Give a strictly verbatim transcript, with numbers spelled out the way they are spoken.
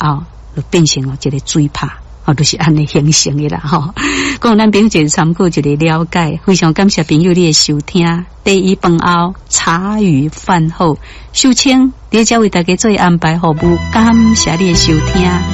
后，就变成了一个水拍。哦，就是安尼形成的啦，吼。讲咱朋友就是参考一个了解，非常感谢朋友你的收听。第一饭后茶余饭后，秀清，你才为大家做安排服务，感谢你的收听。